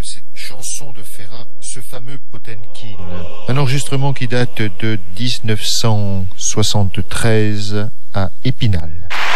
cette chanson de Ferrat, ce fameux Potemkin. Un enregistrement qui date de 1973 à Épinal.